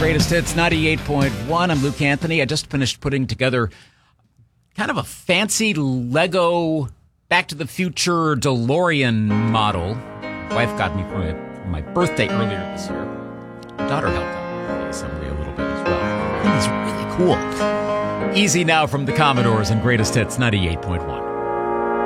Greatest Hits 98.1. I'm Luke Anthony. I just finished putting together kind of a fancy Lego Back to the Future DeLorean model. My wife got me for my birthday earlier this year. My daughter helped out with the assembly a little bit as well. It is really cool. Easy Now from the Commodores and Greatest Hits 98.1.